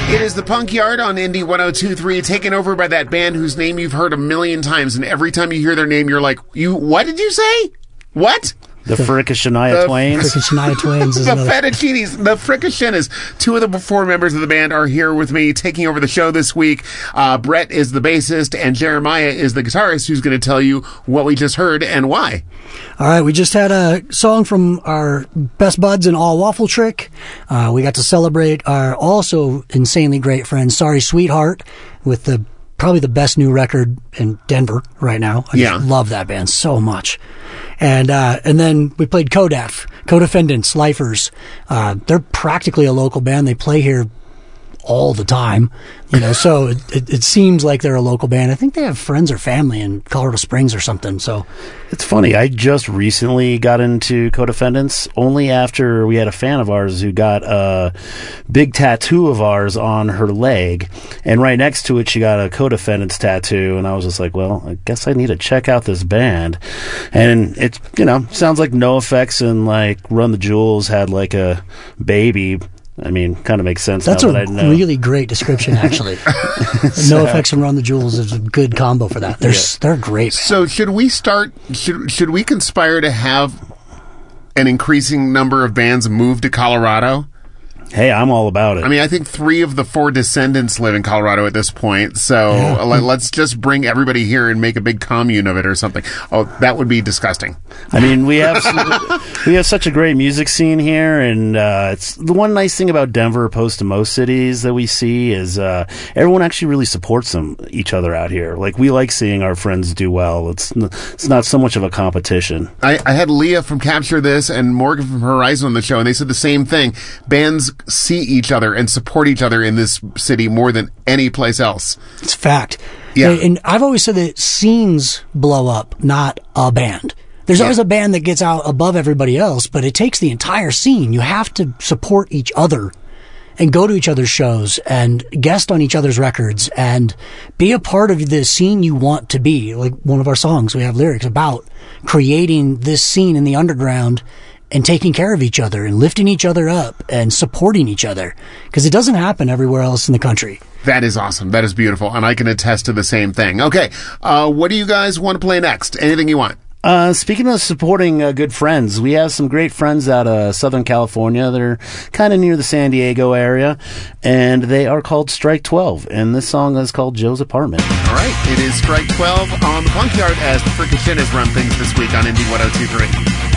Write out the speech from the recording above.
It is the Punk Yard on Indie 102.3, taken over by that band whose name you've heard a million times, and every time you hear their name, you're like, what did you say? What? The Fricka Twains. Fricka Twains. The Fettuccinis. The Fricka. Two of the four members of the band are here with me, taking over the show this week. Brett is the bassist, and Jeremiah is the guitarist, who's going to tell you what we just heard and why. All right, we just had a song from our best buds in All Waffle Trick. We got to celebrate our also insanely great friend, Sorry Sweetheart, with probably the best new record in Denver right now. I just love that band so much. And then we played Co-Defendants, Lifers. They're practically a local band. They play here all the time, so it seems like they're a local band. I think they have friends or family in Colorado Springs or something. So it's funny. I just recently got into Co-Defendants only after we had a fan of ours who got a big tattoo of ours on her leg, and right next to it she got a Co-Defendants tattoo, and I was just like, well, I guess I need to check out this band. And it's sounds like NoFX and like Run the Jewels had like a baby. I mean, kind of makes sense. That's now that I know. Really great description, actually. NoFX and Run the Jewels is a good combo for that. They're great. So should we start? Should we conspire to have an increasing number of bands move to Colorado? Hey, I'm all about it. I mean, I think 3 of the 4 descendants live in Colorado at this point, so let's just bring everybody here and make a big commune of it or something. Oh, that would be disgusting. I mean, we have such a great music scene here, and it's the one nice thing about Denver, opposed to most cities that we see, is everyone actually really supports each other out here. Like, we like seeing our friends do well. It's not so much of a competition. I had Leah from Capture This and Morgan from Horizon on the show, and they said the same thing. Bands see each other and support each other in this city more than any place else. It's a fact. Yeah. And I've always said that scenes blow up, not a band. There's always a band that gets out above everybody else, but it takes the entire scene. You have to support each other and go to each other's shows and guest on each other's records and be a part of the scene you want to be. Like one of our songs, we have lyrics about creating this scene in the underground and taking care of each other and lifting each other up and supporting each other, because it doesn't happen everywhere else in the country. That is awesome. That is beautiful. And I can attest to the same thing. Okay. What do you guys want to play next? Anything you want? Speaking of supporting good friends, we have some great friends out of Southern California. They're kind of near the San Diego area, and they are called Strike 12, and this song is called Joe's Apartment. All right. It is Strike 12 on the Punk Yard as the Fricka run things this week on Indie 102.3.